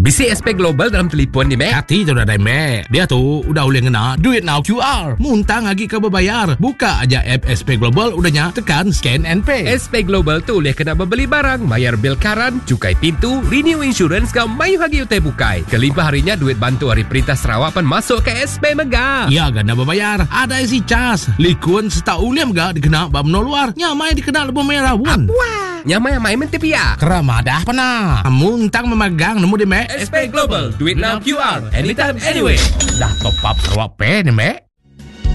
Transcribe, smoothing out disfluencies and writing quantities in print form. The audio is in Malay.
Bisi SP Global dalam telefon ni, Mek. Hati tu dah dah, Mek. Dia tu udah boleh ngena Duit Now QR. Muntang lagi ke berbayar. Buka aja app SP Global, udahnya tekan scan and pay. SP Global tu boleh kena membeli barang, bayar bil karan, cukai pintu, renew insurance kau mayu hagi utai bukai. Kelimpah harinya duit bantu hari Perintah Sarawak pan masuk ke SP Mega. Ya, ganda berbayar. Ada isi cas. Likun serta uliam ga dikena bab no luar. Nyamai dikena lebu merah pun. Wah, nyamai yang main mentepia. Keramadah pernah. Muntang memegang nemu di Mek. SP Global, duit now QR, anytime, anyway. Dah top up Sarawak Pay ni, Mek.